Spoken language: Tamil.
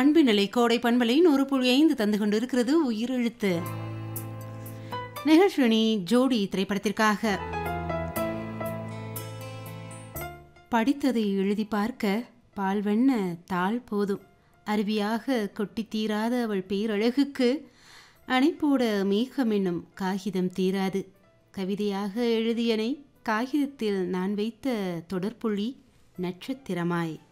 அன்பு நிலை கோடை பண்பலை 100.5 தந்து கொண்டிருக்கிறது உயிரெழுத்து நிகழ்ச்சி. ஜோடி திரைப்படத்திற்காக படித்ததை எழுதி பார்க்க பால்வண்ண தாள் போதும், அருவியாக கொட்டி தீராத அவள் பேரழகுக்கு அணைப்போட மேகம் என்னும் காகிதம் தீராது. கவிதையாக எழுதியனை காகிதத்தில் நான் வைத்த தொடர்புள்ளி நட்சத்திரமாய்.